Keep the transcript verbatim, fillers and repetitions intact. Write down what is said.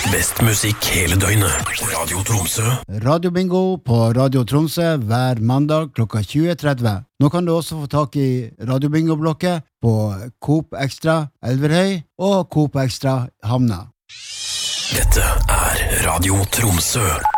Best musikk hele døgnet. Radio Tromsø. Radio Bingo på Radio Tromsø hver mandag klokka tjue tretti. Nå kan du også få tak i Radio Bingo-blokket på Coop Extra Elverhøy og Coop Extra Hamna. Dette er Radio Tromsø.